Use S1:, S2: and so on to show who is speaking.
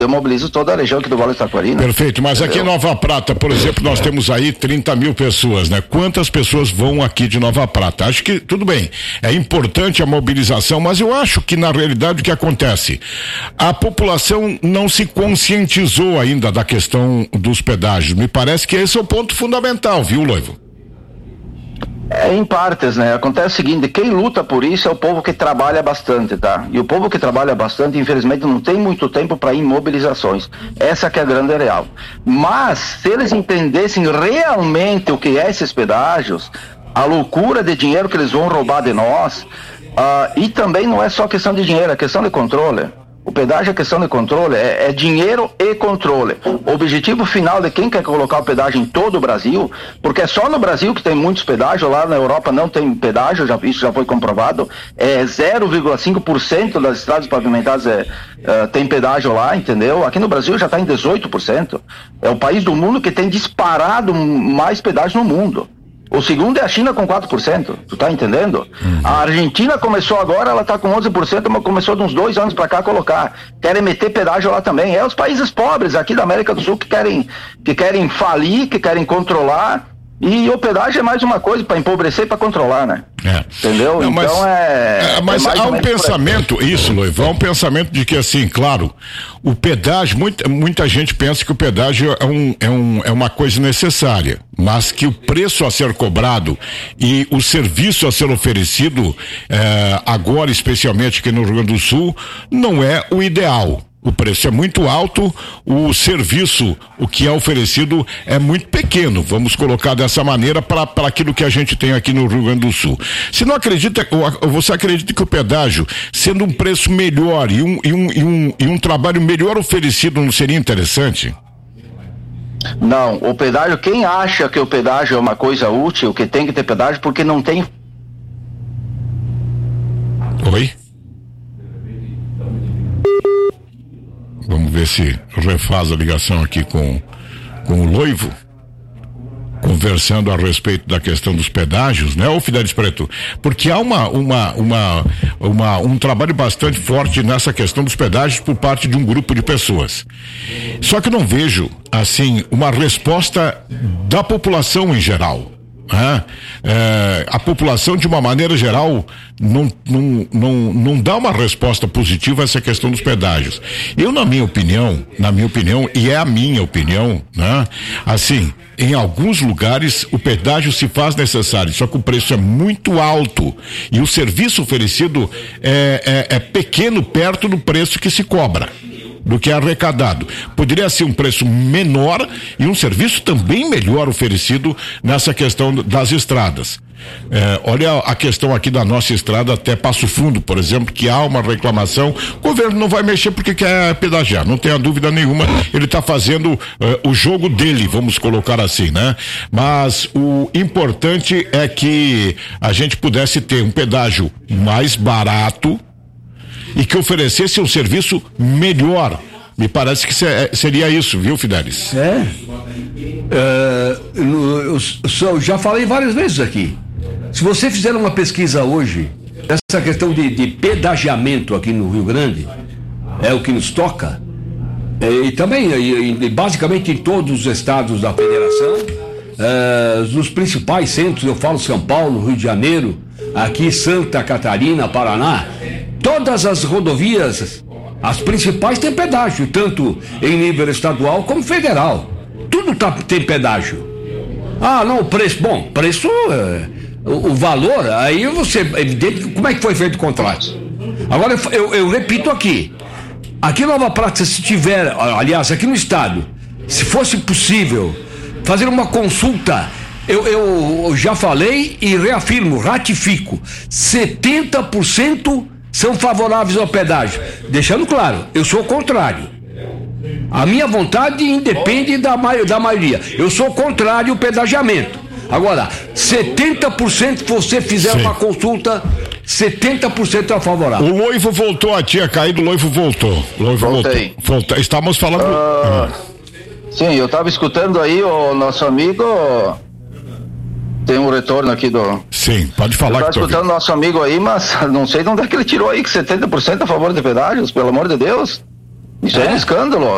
S1: eu mobilizo toda a região aqui do Vale do Taquari, né?
S2: Perfeito, mas aqui em Nova Prata, por exemplo, nós temos aí 30 mil pessoas, né? Quantas pessoas vão aqui de Nova Prata? Acho que, tudo bem, é importante a mobilização, mas eu acho que na realidade o que acontece? A população não se conscientizou ainda da questão dos pedágios. Me parece que esse é o ponto fundamental, viu, Loivo?
S1: Em partes, né? Acontece o seguinte, quem luta por isso é o povo que trabalha bastante, tá? E o povo que trabalha bastante, infelizmente, não tem muito tempo para ir em mobilizações. Essa que é a grande real. Mas, se eles entendessem realmente o que é esses pedágios, a loucura de dinheiro que eles vão roubar de nós, e também não é só questão de dinheiro, é questão de controle. O pedágio é questão de controle, é dinheiro e controle. O objetivo final de quem quer colocar o pedágio em todo o Brasil, porque é só no Brasil que tem muitos pedágios, lá na Europa não tem pedágio, isso já foi comprovado, 0,5% das estradas pavimentadas tem pedágio lá, entendeu? Aqui no Brasil já está em 18%. É o país do mundo que tem disparado mais pedágio no mundo. O segundo é a China com 4%, tu tá entendendo? A Argentina começou agora, ela tá com 11%, mas começou de uns 2 anos pra cá a colocar. Querem meter pedágio lá também. É os países pobres aqui da América do Sul que querem falir, que querem controlar. E o pedágio é mais uma coisa para empobrecer e para controlar, né? Entendeu?
S2: Não, mas,
S1: então
S2: mas há um pensamento, isso, Loivo, há um pensamento de que, assim, claro, o pedágio, muita gente pensa que o pedágio é uma coisa necessária, mas que o preço a ser cobrado e o serviço a ser oferecido, agora, especialmente aqui no Rio Grande do Sul, não é o ideal. O preço é muito alto, o serviço, o que é oferecido é muito pequeno, vamos colocar dessa maneira para aquilo que a gente tem aqui no Rio Grande do Sul. Você acredita que o pedágio, sendo um preço melhor e um trabalho melhor oferecido, não seria interessante?
S1: Não, o pedágio, quem acha que o pedágio é uma coisa útil, que tem que ter pedágio, porque não tem...
S2: Oi? Vamos ver se refaz a ligação aqui com o Loivo, conversando a respeito da questão dos pedágios, né, ô Fidelis Preto? Porque há um trabalho bastante forte nessa questão dos pedágios por parte de um grupo de pessoas. Só que eu não vejo, assim, uma resposta da população em geral. A população, de uma maneira geral, não dá uma resposta positiva a essa questão dos pedágios. Eu, na minha opinião, e é a minha opinião, né? Assim, em alguns lugares o pedágio se faz necessário, só que o preço é muito alto e o serviço oferecido é pequeno perto do preço que se cobra, do que é arrecadado. Poderia ser um preço menor e um serviço também melhor oferecido nessa questão das estradas. Olha a questão aqui da nossa estrada até Passo Fundo, por exemplo, que há uma reclamação. O governo não vai mexer porque quer pedagiar, não tenha dúvida nenhuma, ele está fazendo o jogo dele, vamos colocar assim, né? Mas o importante é que a gente pudesse ter um pedágio mais barato e que oferecesse um serviço melhor. Me parece que seria isso, viu, Fidelis?
S3: Eu já falei várias vezes aqui. Se você fizer uma pesquisa hoje, essa questão de pedagiamento aqui no Rio Grande, é o que nos toca, e também, basicamente em todos os estados da federação, nos principais centros, eu falo São Paulo, Rio de Janeiro, aqui Santa Catarina, Paraná, todas as rodovias, as principais têm pedágio, tanto em nível estadual como federal. Tudo tem pedágio. Não, o preço, o valor, aí você, evidente, como é que foi feito o contrato? Agora, eu repito aqui em Nova Prata, se tiver, aliás, aqui no estado, se fosse possível fazer uma consulta, eu já falei e reafirmo, ratifico, 70% são favoráveis ao pedágio. Deixando claro, eu sou o contrário. A minha vontade independe da maioria. Eu sou contrário ao pedagiamento. Agora, 70%, se você fizer uma consulta, 70% é favorável.
S2: O Loivo voltou, tinha caído, o Loivo voltou. Voltou. Estávamos falando...
S1: Sim, eu estava escutando aí o nosso amigo... Tem um retorno aqui do...
S2: Sim, pode falar.
S1: Eu estava escutando o nosso amigo aí, mas não sei de onde é que ele tirou aí que 70% a favor de pedágios, pelo amor de Deus. Isso é um escândalo.